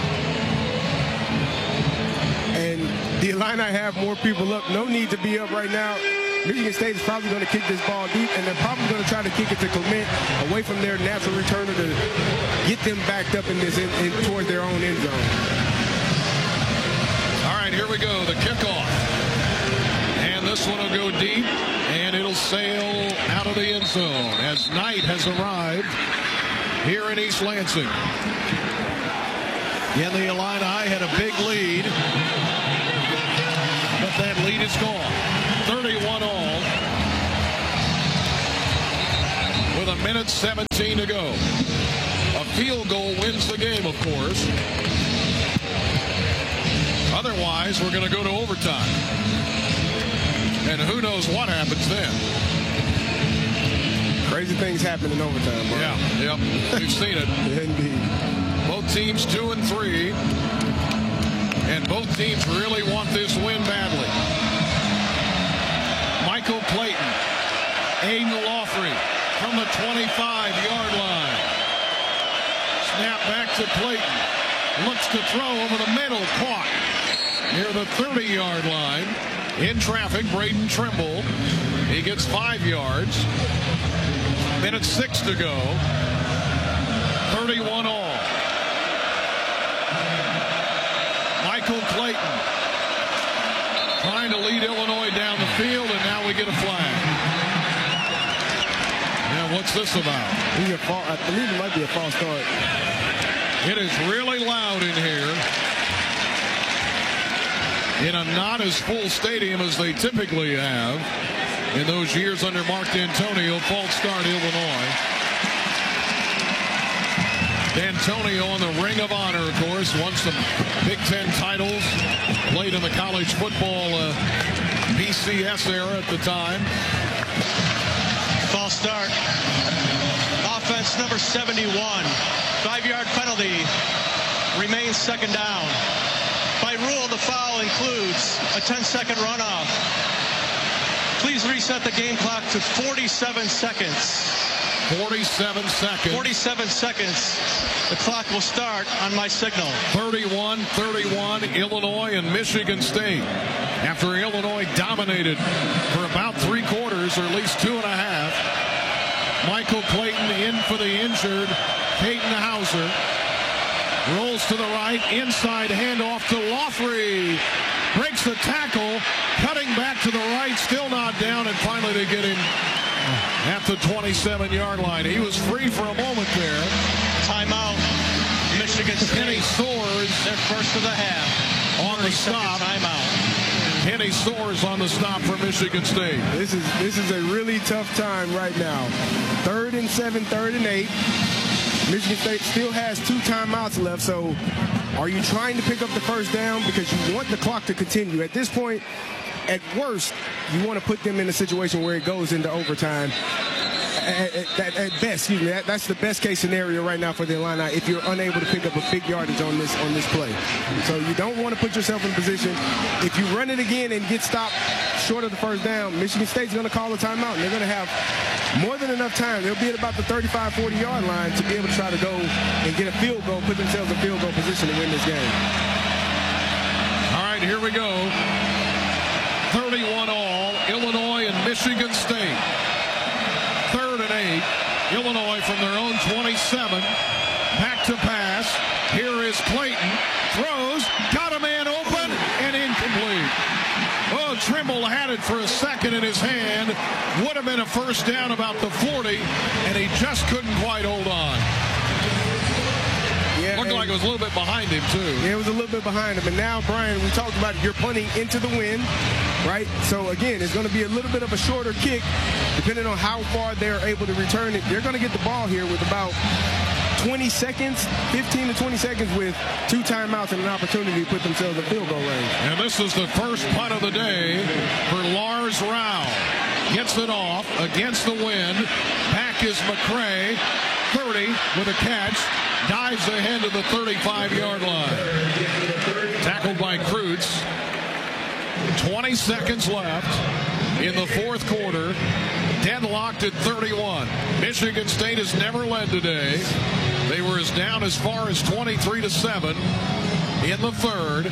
[SPEAKER 2] And the Illini have more people up. No need to be up right now. Michigan State is probably going to kick this ball deep, and they're probably going to try to kick it to Clement away from their natural returner to get them backed up in this in, in towards their own end zone.
[SPEAKER 1] here we go. The kickoff. And this one will go deep, and it'll sail out of the end zone as Knight has arrived here in East Lansing. And the Illini had a big lead, but that lead is gone. thirty-one all with a minute seventeen to go. A field goal wins the game, of course. Otherwise, we're going to go to overtime. And who knows what happens then.
[SPEAKER 2] Crazy things happen in overtime, bro.
[SPEAKER 1] Yeah, yep. We've seen it.
[SPEAKER 2] Indeed.
[SPEAKER 1] Both teams two and three. And both teams really want this win badly. Michael Clayton. Aiden Lawfrey from the twenty-five-yard line. Snap back to Clayton. Looks to throw over the middle. Caught near the thirty-yard line. In traffic, Braden Trimble. He gets five yards. Minute six to go. thirty-one all. Michael Clayton trying to lead Illinois down the field, and now we get a flag. Now, what's this about?
[SPEAKER 2] I believe it might be a false start.
[SPEAKER 1] It is really loud in here. In a not as full stadium as they typically have in those years under Mark D'Antonio. False start, Illinois. D'Antonio on the Ring of Honor, of course. Won some Big Ten titles. Played in the college football uh, B C S era at the time.
[SPEAKER 3] False start. Offense number seventy-one. Five-yard penalty. Remains second down. By rule, the foul includes a ten-second runoff. Please reset the game clock to forty-seven seconds.
[SPEAKER 1] forty-seven seconds.
[SPEAKER 3] forty-seven seconds. The clock will start on my signal.
[SPEAKER 1] thirty-one thirty-one, Illinois and Michigan State. After Illinois dominated for about three quarters, or at least two and a half. Michael Clayton in for the injured Peyton Hauser. Rolls to the right, inside handoff to Lawfrey. Breaks the tackle, cutting back to the right, still not down, and finally they get him at the twenty-seven-yard line. He was free for a moment there.
[SPEAKER 3] Timeout. Michigan State.
[SPEAKER 1] Penny Soares.
[SPEAKER 3] Their first of the half.
[SPEAKER 1] On the stop.
[SPEAKER 3] Timeout.
[SPEAKER 1] Penny Soares on the stop for Michigan State.
[SPEAKER 2] This is this is a really tough time right now. Third and seven, third and eight. Michigan State still has two timeouts left, so are you trying to pick up the first down because you want the clock to continue? At this point, at worst, you want to put them in a situation where it goes into overtime. At, at, at best, excuse me, that, that's the best case scenario right now for the Illini if you're unable to pick up a big yardage on this on this play. So you don't want to put yourself in a position. If you run it again and get stopped short of the first down, Michigan State's going to call a timeout, and they're going to have more than enough time. They'll be at about the thirty-five, forty-yard line to be able to try to go and get a field goal, put themselves in field goal position to win this game.
[SPEAKER 1] All right, here we go. thirty-one all, Illinois and Michigan State. Third and eight. Illinois from their own twenty-seven. Back to pass. Here is Clayton. Throws. Got a man open and incomplete. Oh, Trimble had it for a second in his hand. Would have been a first down about the forty, and he just couldn't quite hold on. Yeah, Looked like it was a little bit behind him, too.
[SPEAKER 2] Yeah, it was a little bit behind him. And now, Brian, we talked about it, you're punting into the wind, right? So, again, it's going to be a little bit of a shorter kick, depending on how far they're able to return it. They're going to get the ball here with about twenty seconds, fifteen to twenty seconds with two timeouts and an opportunity to put themselves in field goal range.
[SPEAKER 1] And this is the first punt of the day for Lars Rao. Gets it off against the wind. Back is McCray. thirty with a catch. Dives ahead to the thirty-five-yard line. Tackled by Kreutz. twenty seconds left in the fourth quarter. Deadlocked at thirty-one. Michigan State has never led today. They were as down as far as twenty-three to seven in the third.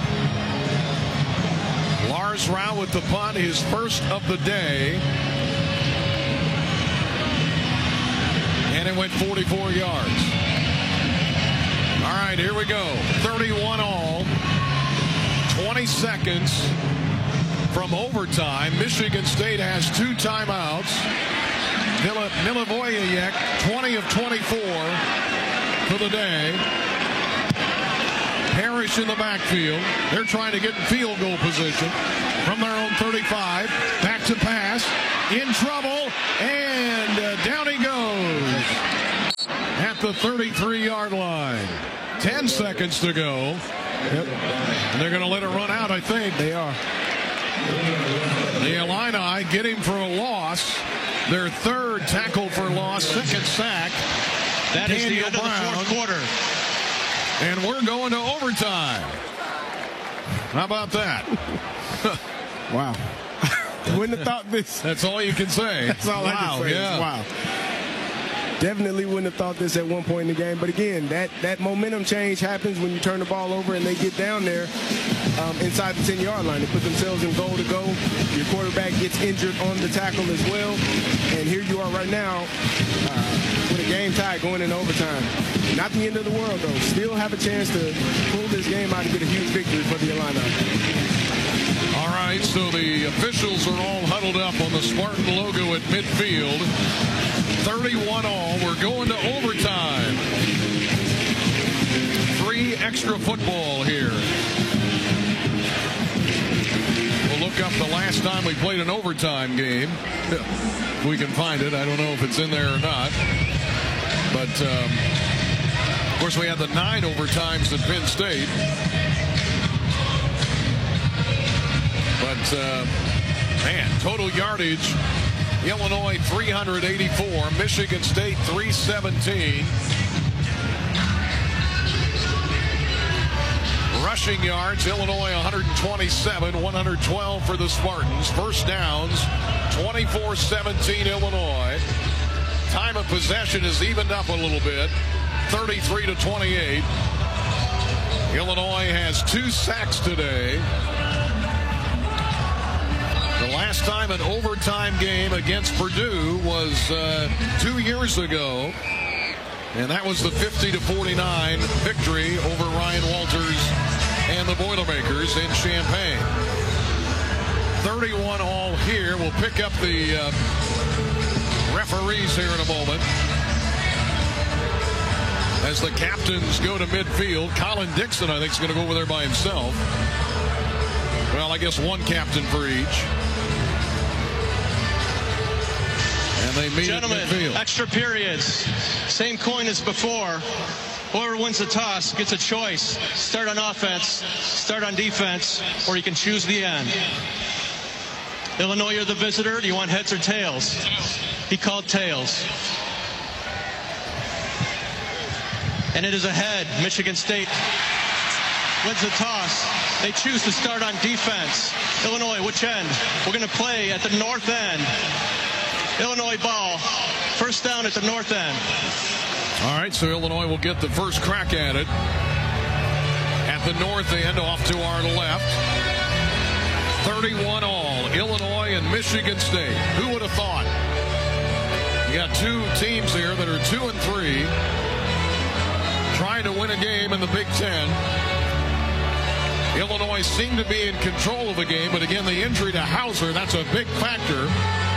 [SPEAKER 1] Lars Rao with the punt, his first of the day. And it went forty-four yards. All right, here we go. thirty-one all. twenty seconds from overtime. Michigan State has two timeouts. Mila, Milivojevic, twenty of twenty-four for the day. Parrish in the backfield. They're trying to get in field goal position from their own thirty-five. Back to pass. In trouble. And uh, down he goes at the thirty-three-yard line. Ten seconds to go. Yep. And they're going to let it run out, I think.
[SPEAKER 2] They are.
[SPEAKER 1] The Illini get him for a loss. Their third tackle for loss, second sack.
[SPEAKER 3] That
[SPEAKER 1] Daniel
[SPEAKER 3] is the end
[SPEAKER 1] Brown.
[SPEAKER 3] of the fourth quarter.
[SPEAKER 1] And we're going to overtime. How about that?
[SPEAKER 2] Wow. Wouldn't have thought this.
[SPEAKER 1] That's all you can say.
[SPEAKER 2] That's all
[SPEAKER 1] wow,
[SPEAKER 2] I can say.
[SPEAKER 1] Yeah.
[SPEAKER 2] Wow. Definitely wouldn't have thought this at one point in the game. But again, that, that momentum change happens when you turn the ball over and they get down there um, inside the ten-yard line. They put themselves in goal to go. Your quarterback gets injured on the tackle as well. And here you are right now uh, with a game tie going into overtime. Not the end of the world, though. Still have a chance to pull this game out and get a huge victory for the Illini.
[SPEAKER 1] All right, so the officials are all huddled up on the Spartan logo at midfield. thirty-one all. We're going to overtime. Free extra football here. We'll look up the last time we played an overtime game. If we can find it. I don't know if it's in there or not. But, um, of course, we had the nine overtimes at Penn State. But, uh, man, total yardage, Illinois three hundred eighty-four, Michigan State three seventeen. Rushing yards, Illinois one hundred twenty-seven, one hundred twelve for the Spartans. First downs, twenty-four seventeen Illinois. Time of possession is evened up a little bit, thirty-three to twenty-eight. Illinois has two sacks today. The last time an overtime game against Purdue was uh, two years ago, and that was the fifty to forty-nine victory over Ryan Walters and the Boilermakers in Champaign. thirty-one all here. We'll pick up the uh, referees here in a moment as the captains go to midfield. Colin Dixon, I think, is going to go over there by himself. Well, I guess one captain for each. And they meet
[SPEAKER 3] Gentlemen,
[SPEAKER 1] at midfield.
[SPEAKER 3] Extra periods. Same coin as before. Whoever wins the toss gets a choice. Start on offense, start on defense, or you can choose the end. Illinois, you're the visitor. Do you want heads or tails? He called tails. And it is a head. Michigan State wins the toss. They choose to start on defense. Illinois, which end? We're going to play at the north end. Illinois ball. First down at the north end.
[SPEAKER 1] All right, so Illinois will get the first crack at it. At the north end, off to our left. thirty-one all. Illinois and Michigan State. Who would have thought? You got two teams here that are two and three, trying to win a game in the Big Ten. Illinois seemed to be in control of the game, but again, the injury to Hauser, that's a big factor.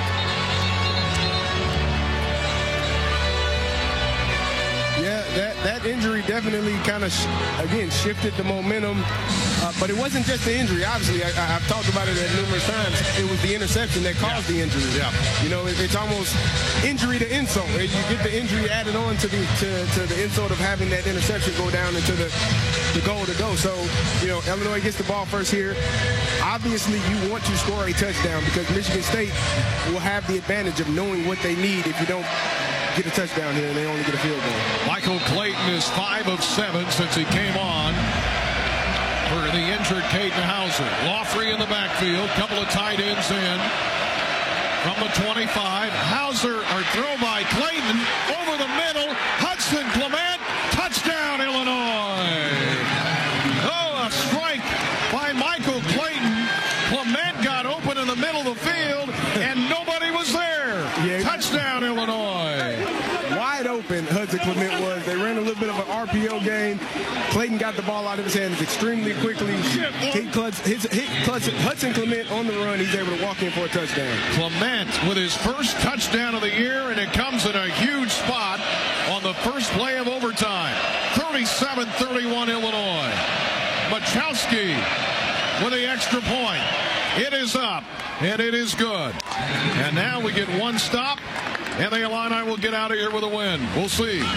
[SPEAKER 2] Yeah, that, that injury definitely kind of, sh again, shifted the momentum. Uh, but it wasn't just the injury. Obviously, I, I've talked about it at numerous times. It was the interception that caused yeah. the injury. Yeah. You know, it, it's almost injury to insult. You get the injury added on to the to, to the insult of having that interception go down into the, the goal to go. So, you know, Illinois gets the ball first here. Obviously, you want to score a touchdown because Michigan State will have the advantage of knowing what they need if you don't get a touchdown here and they only get a field goal.
[SPEAKER 1] Michael Clayton is five of seven since he came on for the injured Caden Hauser. Lawfrey in the backfield, couple of tight ends in from the twenty-five. Hauser, or throw by Clayton, over the middle. Hudson Clement, touchdown Illinois. Oh, a strike by Michael Clayton. Clement got open in the middle of the field and nobody was there. Yeah. Touchdown Illinois.
[SPEAKER 2] Wide open. and Hudson Clement was. They ran a little bit of an R P O game. Clayton got the ball out of his hands extremely quickly. Hit, Clutch, his, hit Clutch, Hudson Clement on the run. He's able to walk in for a touchdown.
[SPEAKER 1] Clement with his first touchdown of the year, and it comes in a huge spot on the first play of overtime. thirty-seven thirty-one Illinois. Machowski with the extra point. It is up, and it is good. And now we get one stop, and the Illini will get out of here with a win. We'll see.